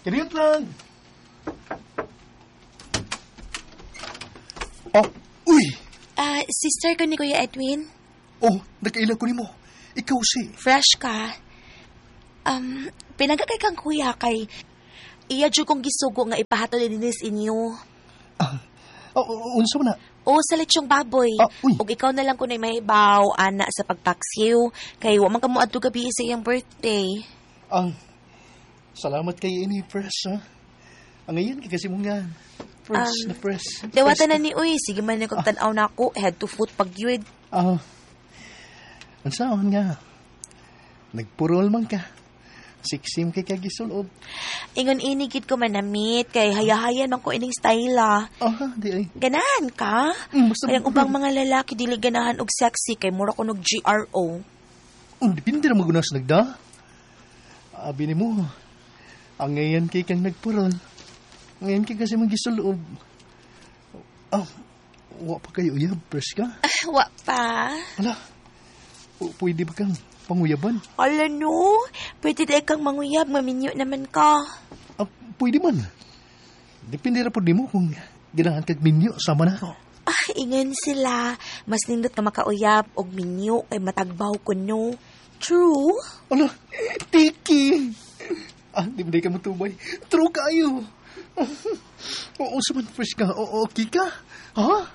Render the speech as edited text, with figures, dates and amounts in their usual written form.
Ganyan lang. Oh, uy! Sister ko ni Kuya Edwin. Oh, nagkaila ko ni mo. Ikaw si... Fresh ka. Pinagakay kang kuya kay iya dyan kong gisugo nga ipahatol dinis inyo. Unsa na? O sa lechong baboy. Uy. Ug ikaw na lang kunay mahibaw, ana sa pagpaksiw. Kay wa man ka mo adto gabi sa iyang birthday. Salamat kay ini, Fresh, ha? Ang ngayon, kasi mo nga. Fresh na fresh. Dewata na ni Uy. Sige man na kong tanaw na ako. Head to foot pagyud. Ang saan nga? Nagpurol man ka. Siksim kay kagisulod. Ingon inigid ko manamit. Kay hayahayan man ko ining style. Di ay. Ganahan ka? Basta Kaya ubang mga lalaki dili ganahan og sexy. Kay mura ko nog GRO. Dipindi na magunas nagda. Abi ni mo. Ang ngayon kay kang nagpurol. Ngayon kay kasi magisulod. Wa pa kayo uyab, Fresh ka? Wa pa. Ala, pwede ba kang panguyaban? Ala no. Pwede dahil kang manguyab. Maminyo naman ka. Pwede man. Depende ra po di mo kung ganahan kag minyo sama na. Ingon sila. Mas nindot na makauyab og minyo kay matagbaw ko no. True? Ala, tiki. Di mo ka matubay. True kayo. Oo, saman, Fresh ka. Okay ka? Ha?